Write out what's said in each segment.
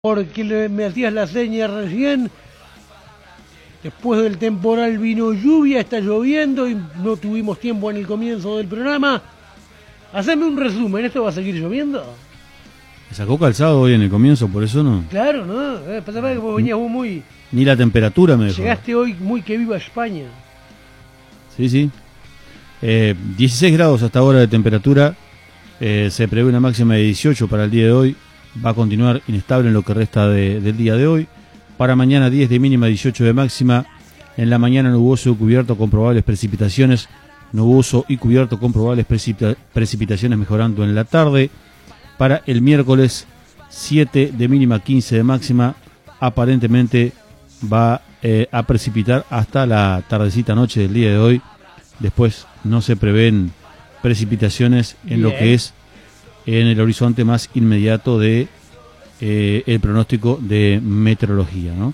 porque me hacías la seña recién. Después del temporal vino lluvia, está lloviendo y no tuvimos tiempo en el comienzo del programa. Haceme un resumen, ¿esto va a seguir lloviendo? Sacó calzado hoy en el comienzo, por eso no. Claro, ¿no? Pensaba que vos venías muy... Ni la temperatura me dejó. Llegaste hoy muy que viva España. Sí. 16 grados hasta ahora de temperatura. Se prevé una máxima de 18 para el día de hoy. Va a continuar inestable en lo que resta del día de hoy. Para mañana 10 de mínima, 18 de máxima. En la mañana nuboso y cubierto con probables precipitaciones. Nuboso y cubierto con probables precipitaciones, mejorando en la tarde. Para el miércoles 7 de mínima, 15 de máxima. Aparentemente va a precipitar hasta la tardecita noche del día de hoy. Después no se prevén precipitaciones en lo que es en el horizonte más inmediato de el pronóstico de meteorología, ¿no?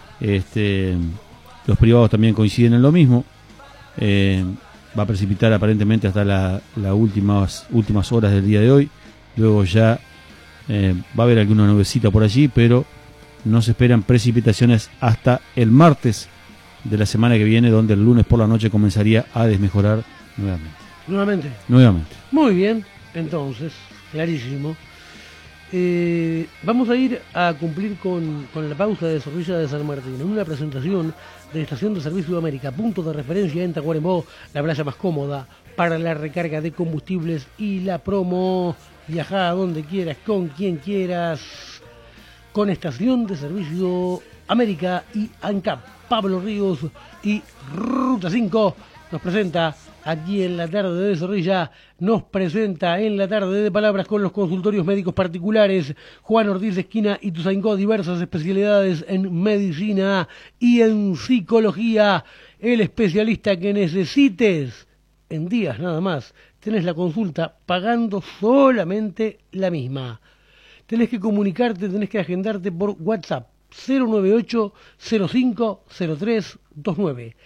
Los privados también coinciden en lo mismo. Va a precipitar aparentemente hasta las últimas horas del día de hoy. Luego ya va a haber alguna nubecita por allí, pero no se esperan precipitaciones hasta el martes de la semana que viene, donde el lunes por la noche comenzaría a desmejorar nuevamente. Muy bien, entonces, clarísimo. Vamos a ir a cumplir con la pausa de Zorrilla de San Martín, en una presentación de Estación de Servicio de América, punto de referencia en Tacuarembó, la playa más cómoda para la recarga de combustibles y la promo. Viajá a donde quieras, con quien quieras, con Estación de Servicio América y ANCAP. Pablo Ríos y Ruta 5 nos presenta aquí en la tarde de Zorrilla, nos presenta en la tarde de Palabras con los consultorios médicos particulares Juan Ortiz esquina Ituzaingó, diversas especialidades en medicina y en psicología. El especialista que necesites, en días nada más, tenés la consulta pagando solamente la misma. Tenés que comunicarte, tenés que agendarte por WhatsApp 098-050329,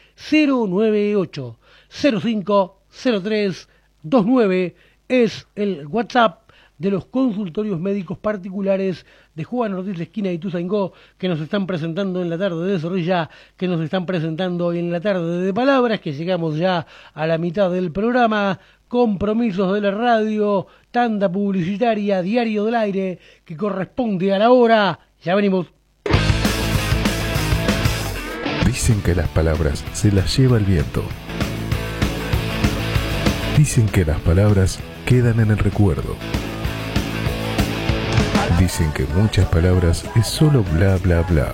098-050329 es el WhatsApp de los consultorios médicos particulares de Juan Ortiz la esquina de Ituzaingó, que nos están presentando en la tarde de Zorrilla, que nos están presentando en la tarde de Palabras, que llegamos ya a la mitad del programa. Compromisos de la radio, tanda publicitaria, diario del aire, que corresponde a la hora. Ya venimos. Dicen que las palabras se las lleva el viento. Dicen que las palabras quedan en el recuerdo. Dicen que muchas palabras es solo bla bla bla.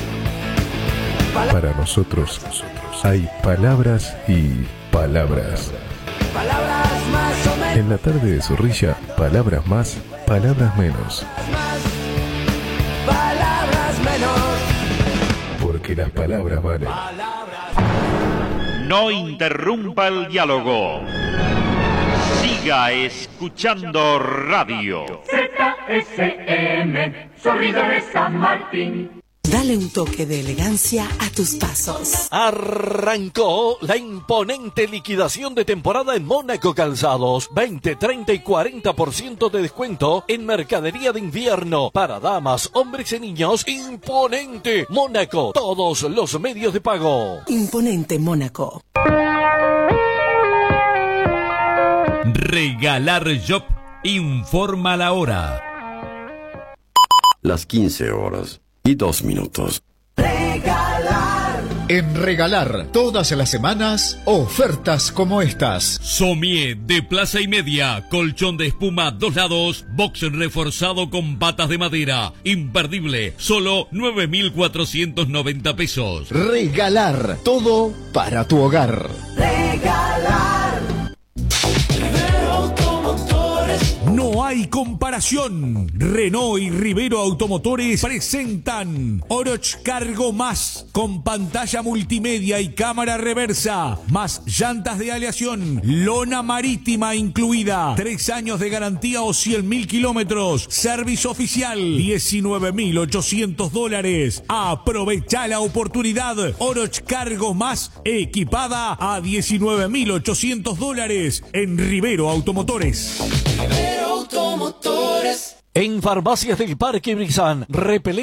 Para nosotros hay palabras y palabras. En la tarde de Zorrilla, palabras más, palabras menos. Porque las palabras valen. No interrumpa el diálogo. Siga escuchando radio. ZSM, Zorrilla de San Martín. Dale un toque de elegancia a tus pasos. Arrancó la imponente liquidación de temporada en Mónaco Calzados. 20, 30 y 40% de descuento en mercadería de invierno para damas, hombres y niños. Imponente Mónaco, todos los medios de pago. Imponente Mónaco. Regalar Shop informa la hora. Las 15 horas y 2 minutos. En Regalar, todas las semanas, ofertas como estas. Somier de Plaza y Media, colchón de espuma 2 lados, box reforzado con patas de madera, imperdible, solo 9.490 pesos. Regalar, todo para tu hogar. Regalar. No hay comparación. Renault y Rivero Automotores presentan Oroch Cargo Más, con pantalla multimedia y cámara reversa, más llantas de aleación, lona marítima incluida, 3 años de garantía o 100.000 kilómetros, servicio oficial, $19.800. Aprovecha la oportunidad. Oroch Cargo Más, equipada a $19.800 en Rivero Automotores. Automotores. En Farmacias del Parque Brizán, repelente